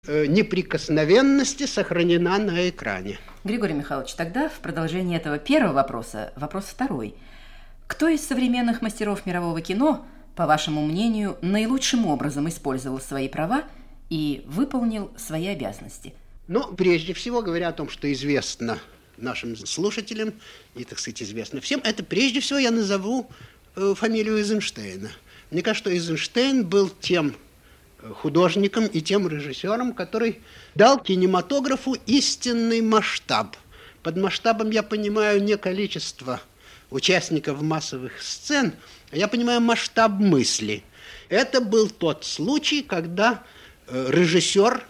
неприкосновенности сохранена на экране. Григорий Михайлович, тогда в продолжении этого первого вопроса, вопрос второй. Кто из современных мастеров мирового кино, по вашему мнению, наилучшим образом использовал свои права и выполнил свои обязанности? Прежде всего, говоря о том, что известно нашим слушателям и, так сказать, известно всем, это прежде всего я назову фамилию Эйзенштейна. Мне кажется, что Эйзенштейн был тем художником и тем режиссером, который дал кинематографу истинный масштаб. Под масштабом я понимаю не количество участников массовых сцен, а я понимаю масштаб мысли. Это был тот случай, когда режиссер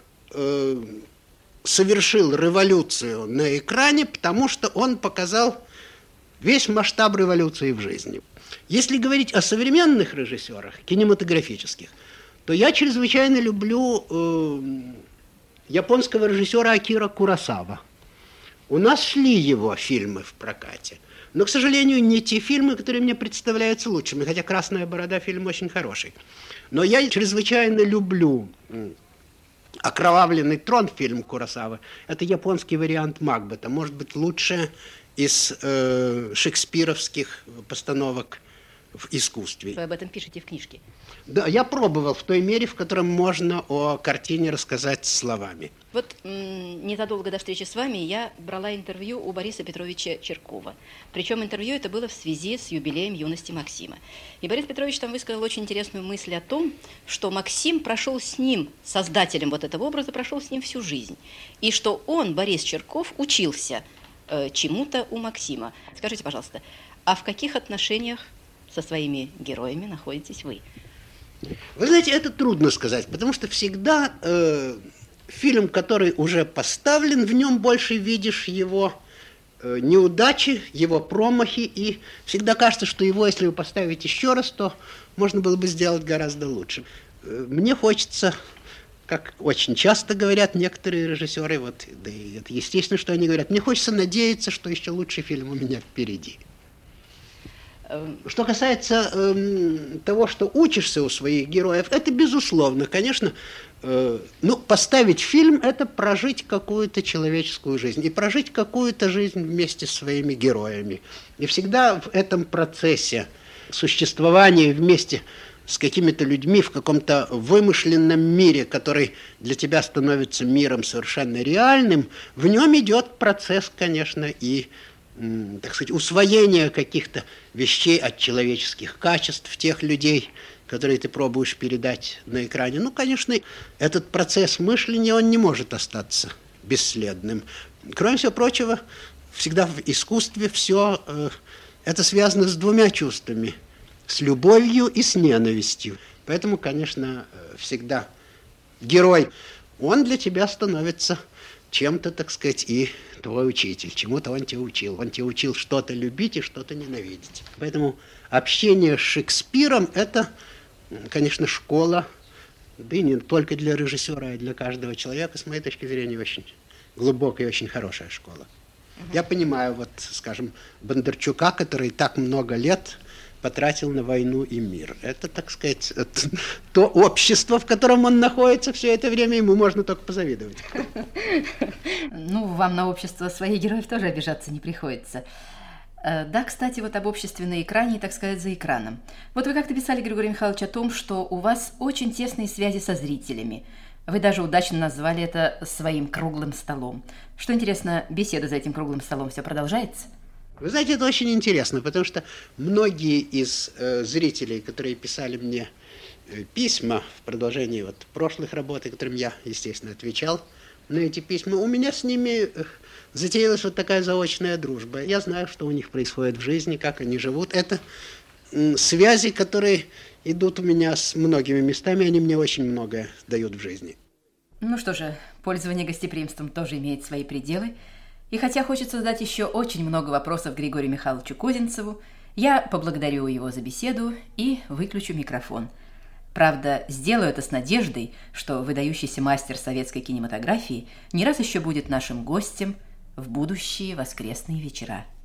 совершил революцию на экране, потому что он показал весь масштаб революции в жизни. Если говорить о современных режиссерах, кинематографических, то я чрезвычайно люблю японского режиссера Акира Куросава. У нас шли его фильмы в прокате, но, к сожалению, не те фильмы, которые мне представляются лучшими, хотя «Красная борода» фильм очень хороший. Но я чрезвычайно люблю «Окровавленный трон» фильм Куросавы. Это японский вариант Макбета, может быть, лучше из шекспировских постановок в искусстве. Вы об этом пишете в книжке? Да, я пробовал в той мере, в которой можно о картине рассказать словами. Незадолго до встречи с вами я брала интервью у Бориса Петровича Черкова. Причем интервью это было в связи с юбилеем юности Максима. И Борис Петрович там высказал очень интересную мысль о том, что Максим прошел с ним, создателем вот этого образа, прошел с ним всю жизнь. И что он, Борис Черков, учился чему-то у Максима. Скажите, пожалуйста, а в каких отношениях со своими героями находитесь вы? Вы знаете, это трудно сказать, потому что всегда фильм, который уже поставлен, в нем больше видишь его неудачи, его промахи, и всегда кажется, что его, если вы поставите еще раз, то можно было бы сделать гораздо лучше. Мне хочется, как очень часто говорят некоторые режиссеры, да и это естественно, что они говорят, мне хочется надеяться, что еще лучший фильм у меня впереди. Что касается того, что учишься у своих героев, это безусловно, конечно, поставить фильм – это прожить какую-то человеческую жизнь, и прожить какую-то жизнь вместе с своими героями. И всегда в этом процессе существования вместе с какими-то людьми в каком-то вымышленном мире, который для тебя становится миром совершенно реальным, в нем идет процесс, конечно, и так сказать, усвоение каких-то вещей от человеческих качеств тех людей, которые ты пробуешь передать на экране. Конечно, этот процесс мышления, он не может остаться бесследным. Кроме всего прочего, всегда в искусстве все это связано с двумя чувствами, с любовью и с ненавистью. Поэтому, конечно, всегда герой, он для тебя становится чем-то, так сказать, и твой учитель, чему-то он тебя учил. Он тебя учил что-то любить и что-то ненавидеть. Поэтому общение с Шекспиром – это, конечно, школа, да и не только для режиссера, а для каждого человека, с моей точки зрения, очень глубокая и очень хорошая школа. Я понимаю, скажем, Бондарчука, который так много лет потратил на «Войну и мир». Это, так сказать, то общество, в котором он находится все это время, ему можно только позавидовать. Вам на общество своих героев тоже обижаться не приходится. Да, кстати, об обществе на экране и, так сказать, за экраном. Вы как-то писали, Григорий Михайлович, о том, что у вас очень тесные связи со зрителями. Вы даже удачно назвали это своим круглым столом. Что интересно, беседа за этим круглым столом все продолжается? Вы знаете, это очень интересно, потому что многие из зрителей, которые писали мне письма в продолжении прошлых работ, которым я, естественно, отвечал на эти письма, у меня с ними затеялась такая заочная дружба. Я знаю, что у них происходит в жизни, как они живут. Это связи, которые идут у меня с многими местами, они мне очень многое дают в жизни. Что же, пользование гостеприимством тоже имеет свои пределы. И хотя хочется задать еще очень много вопросов Григорию Михайловичу Козинцеву, я поблагодарю его за беседу и выключу микрофон. Правда, сделаю это с надеждой, что выдающийся мастер советской кинематографии не раз еще будет нашим гостем в будущие воскресные вечера.